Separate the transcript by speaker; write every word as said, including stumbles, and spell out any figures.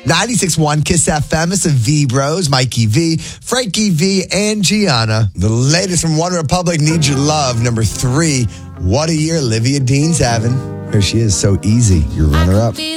Speaker 1: ninety-six point one Kiss F M. It's the V Bros, Mikey V, Frankie V, and Gianna. The latest from One Republic, Need Your Love. Number three, what a year Olivia Dean's having. Here she is, So Easy, your runner-up.